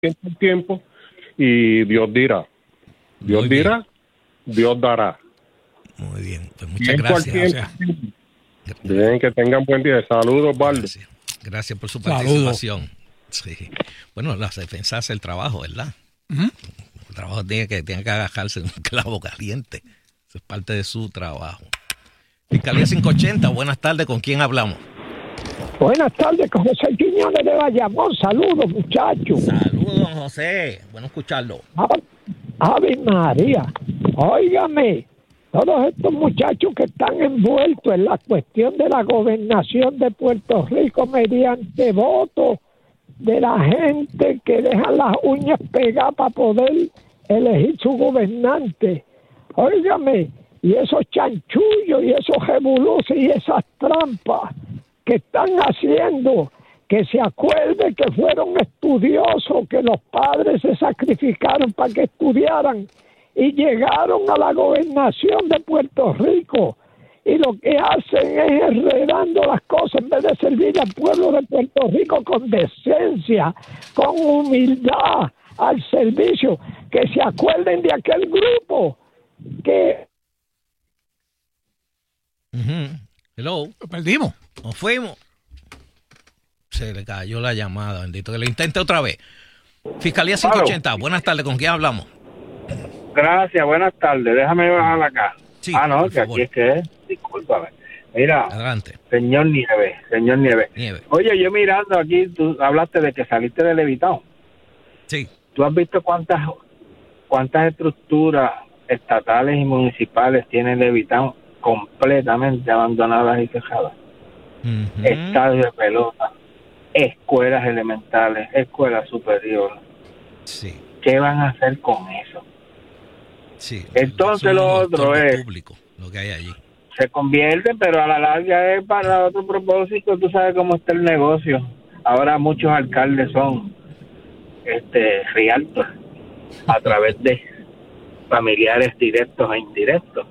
el tiempo y Dios dirá. Dios dirá, Dios dará. Muy bien, pues muchas gracias. Bien, que tengan buen día. Saludos, Osvaldo. Gracias por su participación. Sí. Bueno, la defensa hace el trabajo, ¿verdad? El trabajo tiene que agajarse en un clavo caliente. Eso es parte de su trabajo. Fiscalía 580, buenas tardes, ¿con quién hablamos? Buenas tardes, con José Quiñones de Bayamón. Saludos, muchachos. Saludos, don José. Bueno escucharlo. Ave María. Óigame, todos estos muchachos que están envueltos en la cuestión de la gobernación de Puerto Rico mediante votos de la gente que deja las uñas pegadas para poder elegir su gobernante. Óigame, y esos chanchullos y esos revoluces y esas trampas que están haciendo, que se acuerde que fueron estudiosos, que los padres se sacrificaron para que estudiaran y llegaron a la gobernación de Puerto Rico, y lo que hacen es enredando las cosas en vez de servir al pueblo de Puerto Rico con decencia, con humildad al servicio. Que se acuerden de aquel grupo que... Hello. Lo perdimos. Nos fuimos. Se le cayó la llamada, bendito. Que lo intente otra vez. Fiscalía 580, buenas tardes, ¿con quién hablamos? Gracias, buenas tardes. Déjame bajar acá. Sí, no, que aquí es que es. Discúlpame. Mira, adelante. Señor Nieve. Oye, yo mirando aquí, tú hablaste de que saliste de Levitown. Sí. ¿Tú has visto cuántas estructuras estatales y municipales tiene Levitown completamente abandonadas y cejadas? Estadios de pelota, escuelas elementales, escuelas superiores. Sí. ¿Qué van a hacer con eso? Sí. Entonces lo otro es público, lo que hay allí. Se convierten, pero a la larga es para otro propósito. Tú sabes cómo está el negocio. Ahora muchos alcaldes son realtors a través de familiares directos e indirectos.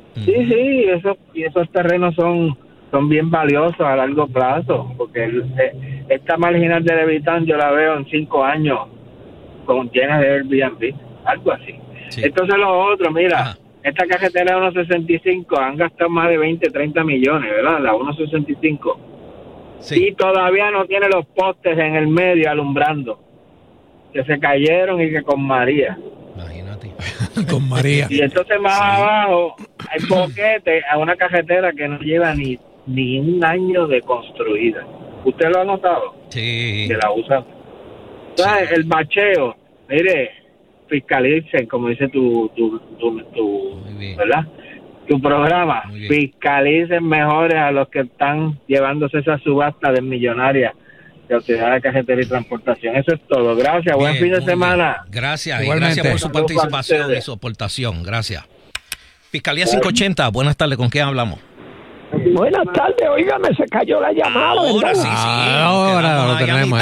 Sí, esos terrenos son bien valiosos a largo plazo, porque esta marginal de Levitown yo la veo en 5 años llena de Airbnb, algo así. Sí. Entonces los otros, mira, esta carretera de 165 han gastado más de 20, 30 millones, ¿verdad? La 165. Sí. Y todavía no tiene los postes en el medio alumbrando, que se cayeron y que con María. Imagínate. Con María. Y entonces más abajo hay boquete a una carretera que no lleva ni un año de construida. ¿Usted lo ha notado? Sí. Que la usan. Entonces, el bacheo, mire, fiscalicen, como dice tu ¿verdad? Tu programa, fiscalicen mejores a los que están llevándose esa subasta de millonarias de Autoridad de Carretera y Transportación. Eso es todo. Gracias. Buen fin de semana. Gracias. Igualmente. Y gracias por su participación y su aportación. Gracias. Fiscalía 580, buenas tardes. ¿Con quién hablamos? Buenas tardes. Óigame, se cayó la llamada. Ahora sí. Ahora lo tenemos.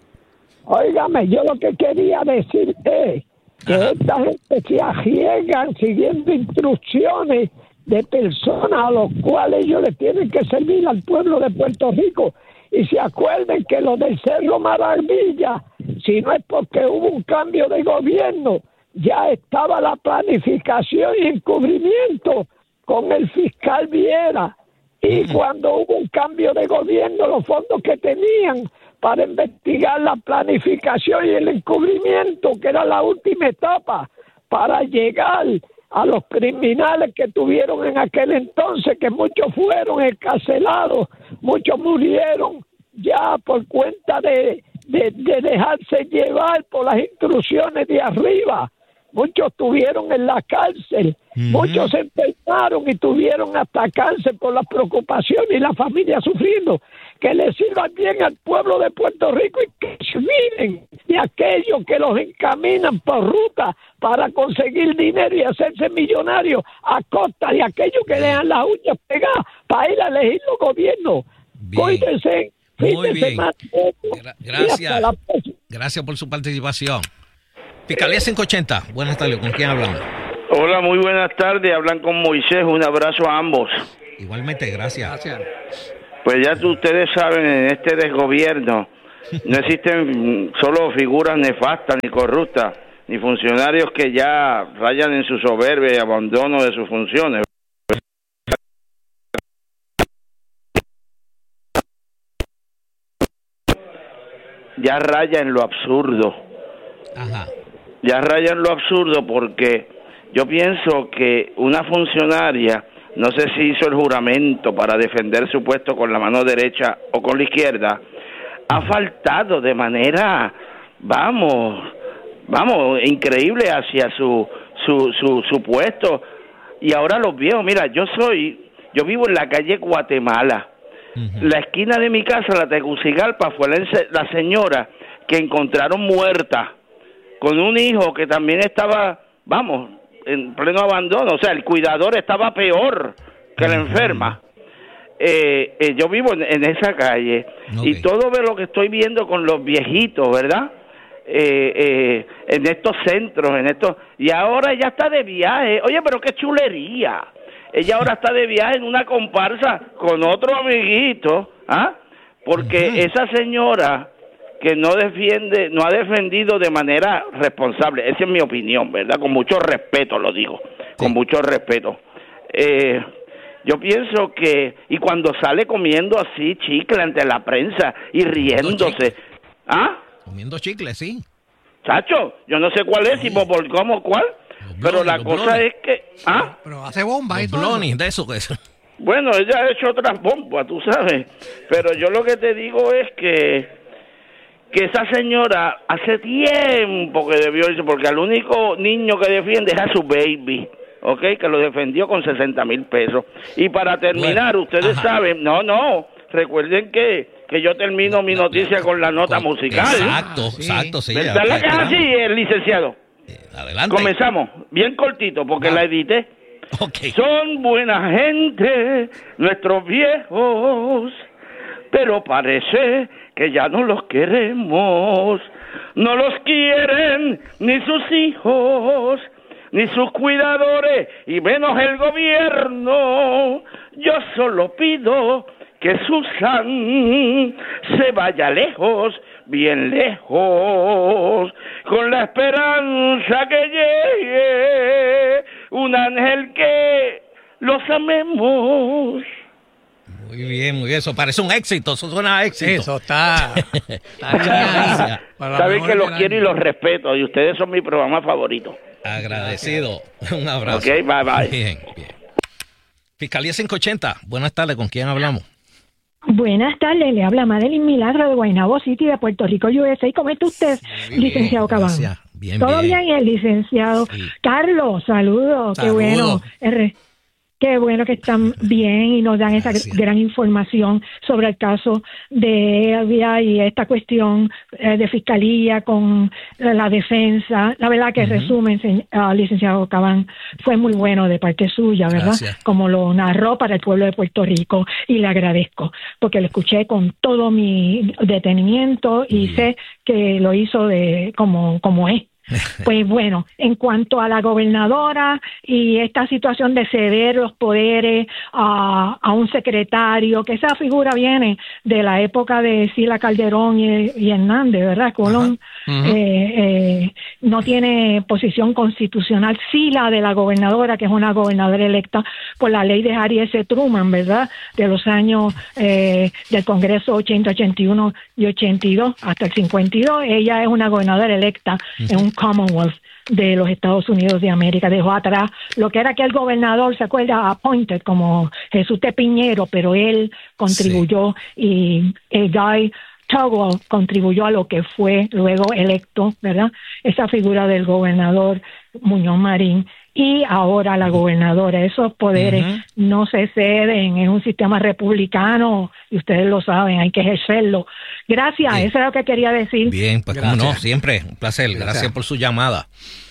Óigame, yo lo que quería decir es que esta gente se arriesgan siguiendo instrucciones de personas a los cuales ellos le tienen que servir al pueblo de Puerto Rico. Y se acuerden que lo del Cerro Maravilla, si no es porque hubo un cambio de gobierno, ya estaba la planificación y encubrimiento con el fiscal Viera. Y cuando hubo un cambio de gobierno, los fondos que tenían para investigar la planificación y el encubrimiento, que era la última etapa para llegar a los criminales que tuvieron en aquel entonces, que muchos fueron encarcelados, muchos murieron ya por cuenta de dejarse llevar por las instrucciones de arriba. Muchos estuvieron en la cárcel, muchos se enfermaron y tuvieron hasta cáncer por la preocupación y la familia sufriendo. Que le sirvan bien al pueblo de Puerto Rico y que se olviden de aquellos que los encaminan por ruta para conseguir dinero y hacerse millonarios a costa de aquellos que dejan las uñas pegadas para ir a elegir los gobiernos. Cuídense. Muy bien. Gracias. Gracias por su participación. Fiscalía 580, buenas tardes, ¿con quién hablamos? Hola, muy buenas tardes, hablan con Moisés, un abrazo a ambos. Igualmente, gracias. Pues ya ustedes saben, en este desgobierno No existen solo figuras nefastas ni corruptas, ni funcionarios que ya rayan en su soberbia y abandono de sus funciones. Ya raya en lo absurdo. Ajá. Ya raya en lo absurdo porque yo pienso que una funcionaria, no sé si hizo el juramento para defender su puesto con la mano derecha o con la izquierda, ha faltado de manera, vamos, increíble hacia su puesto. Y ahora los viejos, mira, yo vivo en la calle Guatemala. Uh-huh. La esquina de mi casa, la Tegucigalpa, fue la señora que encontraron muerta con un hijo que también estaba, en pleno abandono. O sea, el cuidador estaba peor que la enferma. Yo vivo en esa calle, okay. Y todo lo que estoy viendo con los viejitos, ¿verdad? En estos centros, y ahora ella está de viaje. Oye, pero qué chulería. Ella ahora está de viaje en una comparsa con otro amiguito, porque esa señora que no ha defendido de manera responsable, esa es mi opinión, ¿verdad? Con mucho respeto lo digo, con mucho respeto. Yo pienso que, y cuando sale comiendo así chicle ante la prensa y riéndose, comiendo chicle, sí. Chacho, yo no sé cuál es, si ¿cómo cuál? Pero la cosa es que... Pero hace bomba y todo. Blonis, de eso que es. Bueno, ella ha hecho otras bombas, tú sabes. Pero yo lo que te digo es que esa señora hace tiempo que debió irse, porque al único niño que defiende es a su baby, ¿ok? Que lo defendió con 60,000 pesos. Y para terminar, ustedes saben... No, recuerden que yo termino mi noticia con la nota musical. Exacto, sí. ¿Verdad la que es así, el licenciado? Adelante. Comenzamos, bien cortito, porque la edité. Okay. Son buena gente nuestros viejos, pero parece que ya no los queremos. No los quieren ni sus hijos, ni sus cuidadores, y menos el gobierno. Yo solo pido que Susan se vaya lejos, bien lejos, con la esperanza que llegue un ángel que los amemos. Muy bien, eso parece un éxito, eso suena a éxito. Eso está Saben que los quiero y los respeto, y ustedes son mi programa favorito. Agradecido, un abrazo. Ok, bye. Bien. Fiscalía 580, buenas tardes, ¿con quién hablamos? Buenas tardes, le habla Madeline Milagro de Guaynabo City, de Puerto Rico, USA. ¿Cómo está usted, licenciado Cabán? Bien, ¿Todo bien, el licenciado? Sí. Carlos, saludos, qué bueno. Qué bueno que están bien y nos dan esa gran información sobre el caso de Elvia y esta cuestión de fiscalía con la defensa. La verdad que el resumen, licenciado Cabán, fue muy bueno de parte suya, ¿verdad? Gracias. Como lo narró para el pueblo de Puerto Rico, y le agradezco, porque lo escuché con todo mi detenimiento y sé que lo hizo como es. Pues bueno, en cuanto a la gobernadora y esta situación de ceder los poderes a un secretario, que esa figura viene de la época de Sila Calderón y Hernández, ¿verdad? Colón no tiene posición constitucional, sí la de la gobernadora, que es una gobernadora electa por la ley de Harry S. Truman, ¿verdad? De los años del Congreso 80, 81 y 82 hasta el 52. Ella es una gobernadora electa en un Commonwealth de los Estados Unidos de América. Dejó atrás lo que era aquel gobernador, ¿se acuerda? Appointed, como Jesús de Piñero, pero él contribuyó y el Guy Tugwell contribuyó a lo que fue luego electo, ¿verdad? Esa figura del gobernador Muñoz Marín y ahora la gobernadora. Esos poderes no se ceden, es un sistema republicano y ustedes lo saben, hay que ejercerlo. Gracias, eso es lo que quería decir. Bien, pues como no, siempre un placer, gracias por su llamada.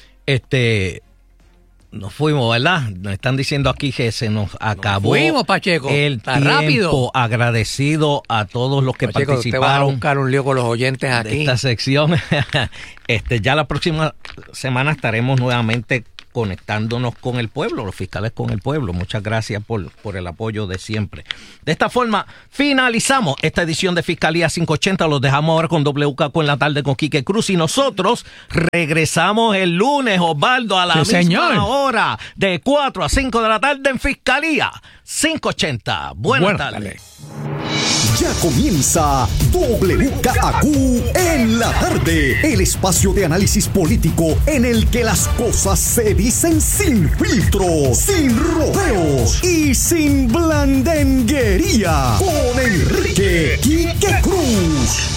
Nos fuimos, ¿verdad? Nos están diciendo aquí que se nos acabó Pacheco. El tiempo. Rápido. Agradecido a todos los que Pacheco, participaron. te vas a buscar un lío con los oyentes aquí. De esta sección. Ya la próxima semana estaremos nuevamente conectándonos con el pueblo, los fiscales con el pueblo. Muchas gracias por el apoyo de siempre. De esta forma, finalizamos esta edición de Fiscalía 580. Los dejamos ahora con WKQ en la tarde con Quique Cruz y nosotros regresamos el lunes, Osvaldo, a la misma hora, de 4 a 5 de la tarde en Fiscalía 580. Buenas tardes. Ya comienza WKQ en la tarde, el espacio de análisis político en el que las cosas se dicen sin filtro, sin rodeos y sin blandenguería. Con Enrique Quique Cruz.